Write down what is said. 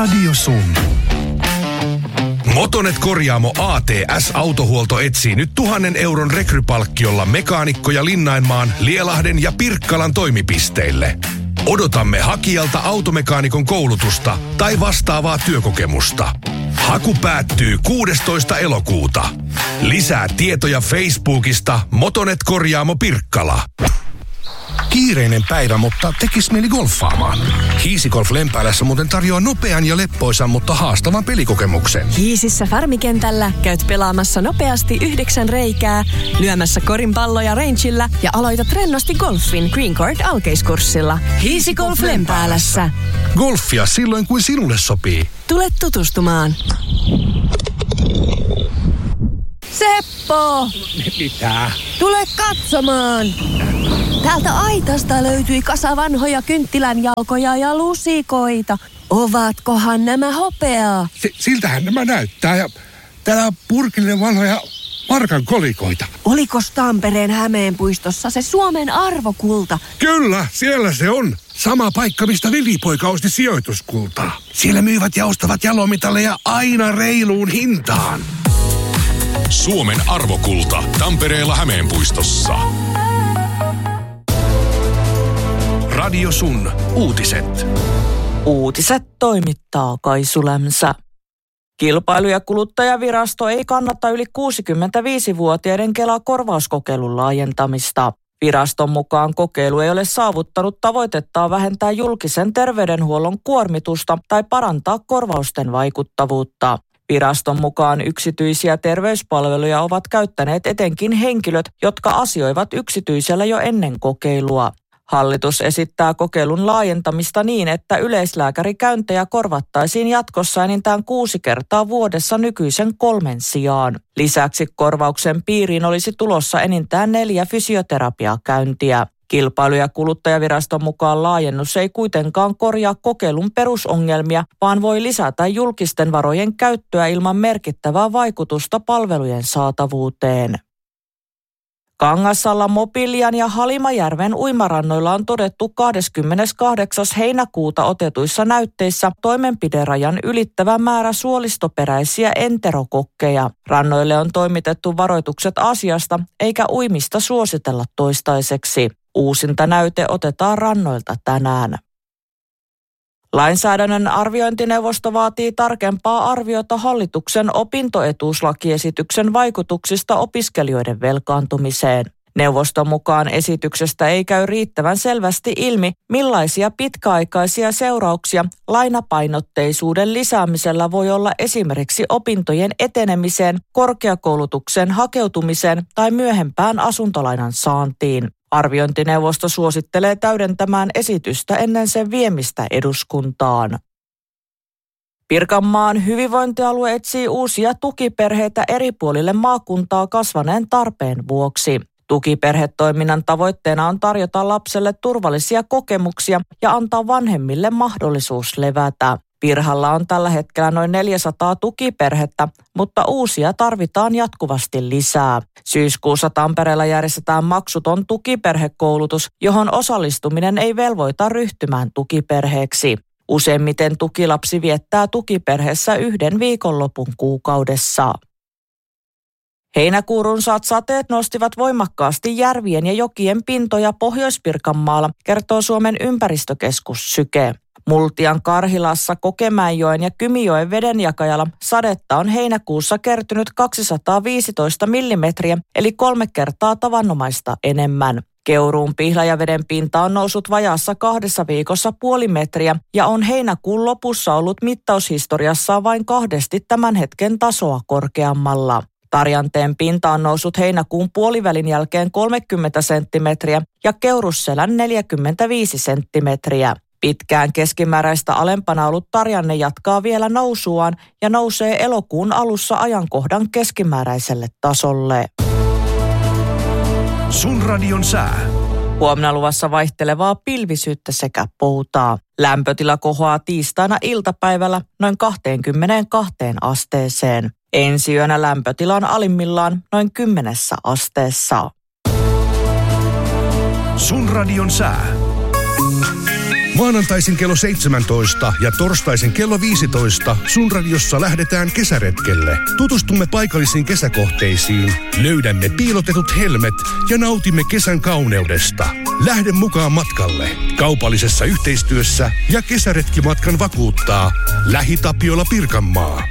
Radio Sun. Motonet Korjaamo ATS Autohuolto etsii nyt 1 000 euron rekrypalkkiolla mekaanikkoja Linnainmaan, Lielahden ja Pirkkalan toimipisteille. Odotamme hakijalta automekaanikon koulutusta tai vastaavaa työkokemusta. Haku päättyy 16. elokuuta. Lisää tietoja Facebookista Motonet Korjaamo Pirkkala. Kiireinen päivä, mutta tekis mieli golfaamaan. Hiisigolf Lempäälässä muuten tarjoaa nopean ja leppoisan, mutta haastavan pelikokemuksen. Hiisissä Farmikentällä käyt pelaamassa nopeasti 9 reikää, lyömässä korinpalloja rangeillä ja aloitat rennosti golfin Green Court alkeiskurssilla. Hiisigolf Lempäälässä. Golfia silloin, kun sinulle sopii. Tule tutustumaan. Seppo! Mitä? Tule katsomaan! Täältä aitasta löytyi kasa vanhoja kynttilänjalkoja ja lusikoita. Ovatkohan nämä hopeaa? Siltähän nämä näyttää ja täällä on purkillinen vanhoja markan kolikoita. Olikos Tampereen Hämeenpuistossa se Suomen arvokulta? Kyllä, siellä se on. Sama paikka, mistä velipoika osti sijoituskultaa. Siellä myyvät ja ostavat jalomitalleja aina reiluun hintaan. Suomen arvokulta Tampereella Hämeenpuistossa. Radio Sun uutiset. Uutiset toimittaa Kaisu Lämsä. Kilpailu- ja kuluttajavirasto ei kannata yli 65-vuotiaiden Kela-korvauskokeilun laajentamista. Viraston mukaan kokeilu ei ole saavuttanut tavoitettaan vähentää julkisen terveydenhuollon kuormitusta tai parantaa korvausten vaikuttavuutta. Viraston mukaan yksityisiä terveyspalveluja ovat käyttäneet etenkin henkilöt, jotka asioivat yksityisellä jo ennen kokeilua. Hallitus esittää kokeilun laajentamista niin, että yleislääkärikäyntejä korvattaisiin jatkossa enintään 6 kertaa vuodessa nykyisen 3 sijaan. Lisäksi korvauksen piiriin olisi tulossa enintään 4 fysioterapiakäyntiä. Kilpailu- ja kuluttajaviraston mukaan laajennus ei kuitenkaan korjaa kokeilun perusongelmia, vaan voi lisätä julkisten varojen käyttöä ilman merkittävää vaikutusta palvelujen saatavuuteen. Kangasallan, Mobilian ja Halimajärven uimarannoilla on todettu 28. heinäkuuta otetuissa näytteissä toimenpiderajan ylittävä määrä suolistoperäisiä enterokokkeja. Rannoille on toimitettu varoitukset asiasta, eikä uimista suositella toistaiseksi. Uusinta näyte otetaan rannoilta tänään. Lainsäädännön arviointineuvosto vaatii tarkempaa arviota hallituksen opintoetuuslakiesityksen vaikutuksista opiskelijoiden velkaantumiseen. Neuvoston mukaan esityksestä ei käy riittävän selvästi ilmi, millaisia pitkäaikaisia seurauksia lainapainotteisuuden lisäämisellä voi olla esimerkiksi opintojen etenemiseen, korkeakoulutukseen hakeutumiseen tai myöhempään asuntolainan saantiin. Arviointineuvosto suosittelee täydentämään esitystä ennen sen viemistä eduskuntaan. Pirkanmaan hyvinvointialue etsii uusia tukiperheitä eri puolille maakuntaa kasvaneen tarpeen vuoksi. Tukiperhetoiminnan tavoitteena on tarjota lapselle turvallisia kokemuksia ja antaa vanhemmille mahdollisuus levätä. Pirhalla on tällä hetkellä noin 400 tukiperhettä, mutta uusia tarvitaan jatkuvasti lisää. Syyskuussa Tampereella järjestetään maksuton tukiperhekoulutus, johon osallistuminen ei velvoita ryhtymään tukiperheeksi. Useimmiten tukilapsi viettää tukiperheessä 1 viikonlopun kuukaudessa. Heinäkuun runsaat sateet nostivat voimakkaasti järvien ja jokien pintoja Pohjois-Pirkanmaalla, kertoo Suomen ympäristökeskus Syke. Multian, Karhilassa, Kokemäenjoen ja Kymijoen vedenjakajalla sadetta on heinäkuussa kertynyt 215 millimetriä, eli 3 kertaa tavanomaista enemmän. Keuruun Pihlajaveden pinta on noussut vajaassa 2 viikossa 0,5 metriä ja on heinäkuun lopussa ollut mittaushistoriassaan vain 2 tämän hetken tasoa korkeammalla. Tarjanteen pinta on noussut heinäkuun puolivälin jälkeen 30 senttimetriä ja Keurusselän 45 senttimetriä. Pitkään keskimääräistä alempana ollut Tarjanne jatkaa vielä nousuaan ja nousee elokuun alussa ajankohdan keskimääräiselle tasolle. Sun radion sää. Huomenna luvassa vaihtelevaa pilvisyyttä sekä poutaa. Lämpötila kohoaa tiistaina iltapäivällä noin 22 asteeseen. Ensi yönä lämpötila on alimmillaan noin 10 asteessa. Sun radion sää. Maanantaisin kello 17 ja torstaisin kello 15 sun radiossa lähdetään kesäretkelle. Tutustumme paikallisiin kesäkohteisiin, löydämme piilotetut helmet ja nautimme kesän kauneudesta. Lähde mukaan matkalle. Kaupallisessa yhteistyössä ja kesäretkimatkan vakuuttaa LähiTapiola Pirkanmaa.